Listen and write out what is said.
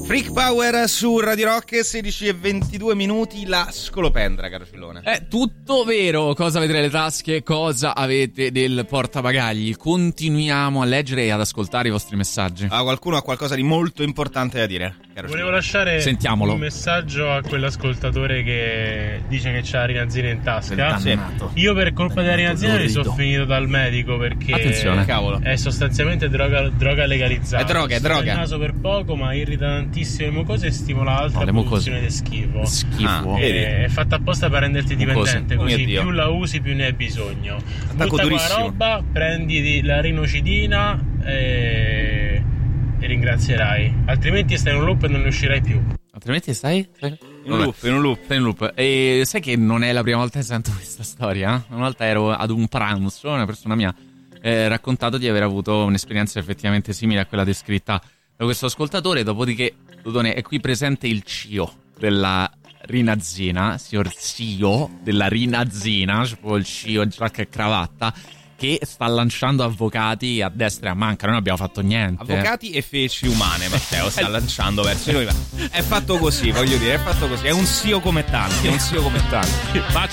Freak Power su Radio Rock, 16:22, la scolopendra, caro Cillone. È tutto vero. Cosa avete nelle tasche? Cosa avete del portabagagli? Continuiamo a leggere e ad ascoltare i vostri messaggi. Qualcuno ha qualcosa di molto importante da dire, caro Volevo Cillone. lasciare Sentiamolo. un messaggio a quell'ascoltatore che dice che c'ha la rinazzina in tasca. Dannato. Io per colpa della rinazzina ne sono Lorido. finito dal medico perché Attenzione. Cavolo. è sostanzialmente droga legalizzata. È droga, è Sto droga. nel naso per poco, ma irrita tantissimo le mucose e stimola l'altra le mucose. produzione di schifo. Schifo. Vedi? È fatta apposta per renderti Mucose. dipendente, Oh così mio Dio. più la usi più ne hai bisogno. Attacco Butta quella durissimo. roba, prendi la rinocidina e ringrazierai. Altrimenti stai in un loop e non ne uscirai più. Altrimenti stai? In un loop. Stai in loop. E sai che non è la prima volta che sento questa storia? Una volta ero ad un pranzo, una persona mi ha raccontato di aver avuto un'esperienza effettivamente simile a quella descritta da questo ascoltatore. Dopodiché, Dudone, è qui presente il CEO della rinazzina, signor CEO della rinazzina, c'è proprio il CEO in giacca e cravatta, che sta lanciando avvocati a destra e a manca. Noi non abbiamo fatto niente. Avvocati e feci umane, Matteo sta lanciando verso noi. È fatto così, voglio dire, è fatto così. È un CEO come tanti, è un CEO come tanti. Faccia